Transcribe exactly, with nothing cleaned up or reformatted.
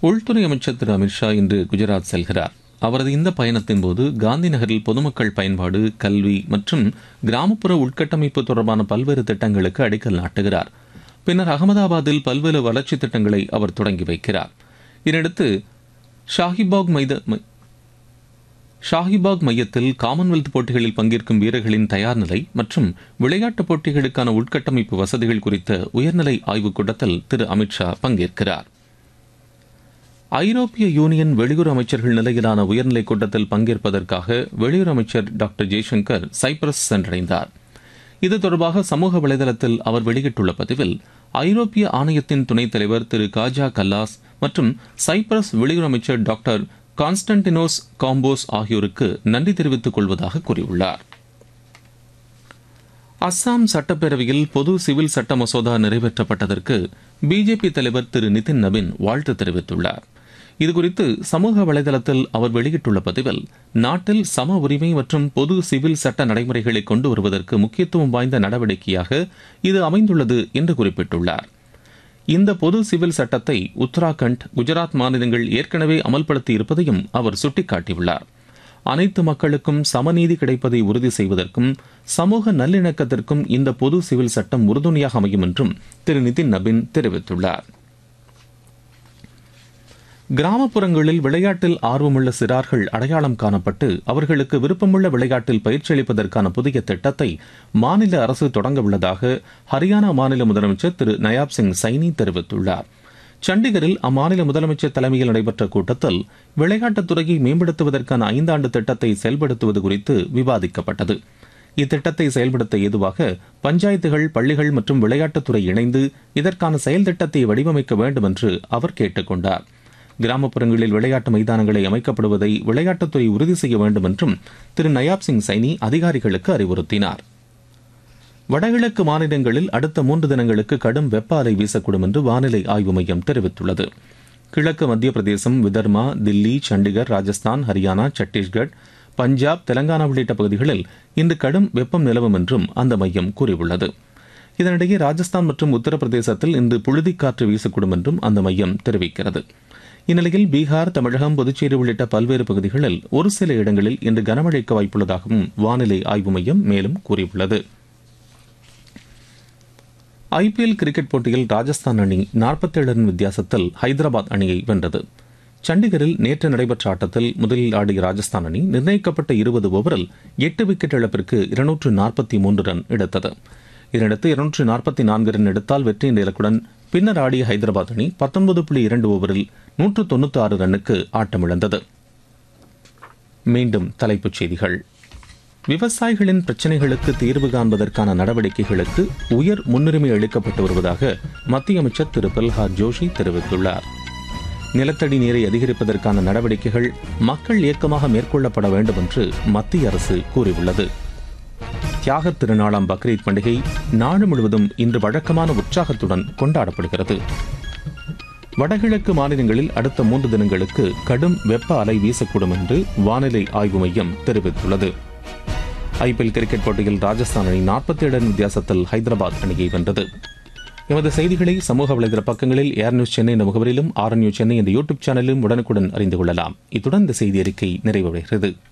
உள்துறை அமைச்சர் திரு அமித்ஷா இன்று குஜராத் செல்கிறார். அவரது இந்த பயணத்தின் போது காந்தி நகரில் பொதுமக்கள் பயன்பாடு, கல்வி மற்றும் கிராமப்புற உள்கட்டமைப்பு தொடர்பான பல்வேறு திட்டங்களுக்கு அடிக்கல் நாட்டுகிறார். பின்னர் அகமதாபாத்தில் பல்வேறு வளர்ச்சித் திட்டங்களை அவர் தொடங்கி வைக்கிறார். இதனையடுத்து ஷாஹிபாக் மைத ஷாஹிபாக் மையத்தில் காமன்வெல்த் போட்டிகளில் பங்கேற்கும் வீரர்களின் தயார் நிலை மற்றும் விளையாட்டுப் போட்டிகளுக்கான உள்கட்டமைப்பு வசதிகள் குறித்த உயர்நிலை ஆய்வுக் கூட்டத்தில் திரு அமித்ஷா பங்கேற்கிறார். ஐரோப்பிய யூனியன் வெளியுறவு அமைச்சர்கள் நிலையிலான உயர்நிலைக் கூட்டத்தில் பங்கேற்பதற்காக வெளியுறவு அமைச்சர் டாக்டர் ஜெய்சங்கர் சைப்ரஸ் சென்றடைந்தார். இது தொடர்பாக சமூக வலைதளத்தில் அவர் வெளியிட்டுள்ள பதிவில், ஐரோப்பிய ஆணையத்தின் துணைத் தலைவர் திரு காஜா கல்லாஸ் மற்றும் சைப்ரஸ் வெளியுறவு அமைச்சர் டாக்டர் கான்ஸ்டன்டினோஸ் காம்போஸ் ஆகியோருக்கு நன்றி தெரிவித்துக் கொள்வதாக கூறியுள்ளார். அஸ்ஸாம் சட்டப்பேரவையில் பொது சிவில் சட்ட மசோதா நிறைவேற்றப்பட்டதற்கு பிஜேபி தலைவர் திரு நிதின் நபின் வாழ்த்து தெரிவித்துள்ளார். இதுகுறித்து சமூக வலைதளத்தில் அவர் வெளியிட்டுள்ள பதிவில், நாட்டில் சம உரிமை மற்றும் பொது சிவில் சட்ட நடைமுறைகளை கொண்டு வருவதற்கு முக்கியத்துவம் வாய்ந்த நடவடிக்கையாக இது அமைந்துள்ளது என்று குறிப்பிட்டுள்ளார். இந்த பொது சிவில் சட்டத்தை உத்தராகண்ட், குஜராத் மாநிலங்கள் ஏற்கனவே அமல்படுத்தி இருப்பதையும் அவர் சுட்டிக்காட்டியுள்ளார். அனைத்து மக்களுக்கும் சமநீதி கிடைப்பதை உறுதி செய்வதற்கும் சமூக நல்லிணக்கத்திற்கும் இந்த பொது சிவில் சட்டம் உறுதுணையாக அமையும் என்றும் திரு நிதின் நபின் தெரிவித்துள்ளார். கிராமப்புறங்களில் விளையாட்டில் ஆர்வமுள்ள சிறார்கள் அடையாளம் காணப்பட்டு அவர்களுக்கு விருப்பமுள்ள விளையாட்டில் பயிற்சி அளிப்பதற்கான புதிய திட்டத்தை மாநில அரசு தொடங்க உள்ளதாக ஹரியானா மாநில முதலமைச்சர் திரு நயாப் சிங் சைனி தெரிவித்துள்ளார். சண்டிகரில் அம்மாநில முதலமைச்சர் தலைமையில் நடைபெற்ற கூட்டத்தில் விளையாட்டுத் துறையை மேம்படுத்துவதற்கான ஐந்தாண்டு திட்டத்தை செயல்படுத்துவது குறித்து விவாதிக்கப்பட்டது. இத்திட்டத்தை செயல்படுத்த ஏதுவாக பஞ்சாயத்துகள், பள்ளிகள் மற்றும் விளையாட்டுத்துறை இணைந்து இதற்கான செயல் திட்டத்தை வடிவமைக்க வேண்டும் என்று அவர் கேட்டுக் கொண்டார். கிராமப்புறங்களில் விளையாட்டு மைதானங்களை அமைக்கப்படுவதை விளையாட்டுத்துறை உறுதி செய்ய வேண்டும் என்றும் திரு நயாப் சிங் சைனி அதிகாரிகளுக்கு அறிவுறுத்தினார். வடகிழக்கு மாநிலங்களில் அடுத்த மூன்று தினங்களுக்கு கடும் வெப்ப அலை வீசக்கூடும் என்று வானிலை ஆய்வு மையம் தெரிவித்துள்ளது. கிழக்கு மத்திய பிரதேசம், விதர்மா, தில்லி, சண்டிகர், ராஜஸ்தான், ஹரியானா, சத்தீஸ்கர், பஞ்சாப், தெலங்கானா உள்ளிட்ட பகுதிகளில் இன்று கடும் வெப்பம் நிலவும் என்றும் அந்த மையம் கூறியுள்ளது. இதனிடையே ராஜஸ்தான் மற்றும் உத்தரப்பிரதேசத்தில் இன்று புழுதிக்காற்று வீசக்கூடும் என்றும் அந்த மையம் தெரிவிக்கிறது. இந்நிலையில் பீகார், தமிழகம், புதுச்சேரி உள்ளிட்ட பல்வேறு பகுதிகளில் ஒரு சில இடங்களில் இன்று கனமழைக்கு வாய்ப்புள்ளதாகவும் வானிலை ஆய்வு மையம் மேலும் கூறியுள்ளது. ஐபிஎல் கிரிக்கெட் போட்டியில் ராஜஸ்தான் அணி நாற்பத்தி ஏழு ரன் வித்தியாசத்தில் ஹைதராபாத் அணியை வென்றது. சண்டிகரில் நேற்று நடைபெற்ற ஆட்டத்தில் முதலில் ஆடிய ராஜஸ்தான் அணி நிர்ணயிக்கப்பட்ட இருபது ஓவரில் எட்டு விக்கெட் இழப்பிற்கு இருநூற்று நாற்பத்தி மூன்று ரன் எடுத்தது. இதனையடுத்து இருநூற்று நாற்பத்தி நான்கு ரன் எடுத்தால் வெற்றி என்ற இலக்குடன் பின்னர் ஆடிய ஹைதராபாத் அணி பத்தொன்பது புள்ளி இரண்டு ஓவரில் நூற்று தொன்னூற்றி ஆறு ரன்னுக்கு ஆட்டமிழந்தது. மீண்டும் தலைப்புச் செய்திகள். விவசாயிகளின் பிரச்சினைகளுக்கு தீர்வு காண்பதற்கான நடவடிக்கைகளுக்கு உயர் முன்னுரிமை அளிக்கப்பட்டு வருவதாக மத்திய அமைச்சர் திரு பிரல்ஹாத் ஜோஷி தெரிவித்துள்ளார். நிலத்தடி நீரை அதிகரிப்பதற்கான நடவடிக்கைகள் மக்கள் இயக்கமாக மேற்கொள்ளப்பட வேண்டும் என்று மத்திய அரசு கூறியுள்ளது. தியாகத் திருநாளாம் பக்ரீத் பண்டிகை நாடு முழுவதும் இன்று வழக்கமான உற்சாகத்துடன் கொண்டாடப்படுகிறது. வடகிழக்கு மாநிலங்களில் அடுத்த மூன்று தினங்களுக்கு கடும் வெப்ப அலை வீசக்கூடும் என்று வானிலை ஆய்வு மையம் தெரிவித்துள்ளது. ஐபிஎல் கிரிக்கெட் போட்டியில் ராஜஸ்தான் அணி நாற்பத்தி ஏழு ரன் வித்தியாசத்தில் ஹைதராபாத் அணியை வென்றது. எமது செய்திகளை சமூக வலைதள பக்கங்களில் ஏர் நியூஸ் சென்னை என்ற முகவரிலும், ஆர் நியூஸ் சென்னை என்ற யூடியூப் சேனலிலும் உடனுக்குடன் அறிந்து கொள்ளலாம். இத்துடன் இந்த செய்தி அறிக்கை நிறைவடைகிறது.